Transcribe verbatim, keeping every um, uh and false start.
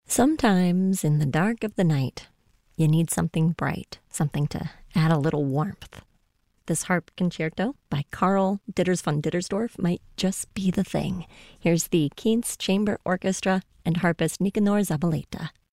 Sometimes in the dark of the night, you need something bright, something to add a little warmth. This harp concerto by Karl Ditters von Dittersdorf might just be the thing. Here's the Kienz Chamber Orchestra and harpist Nicanor Zabaleta.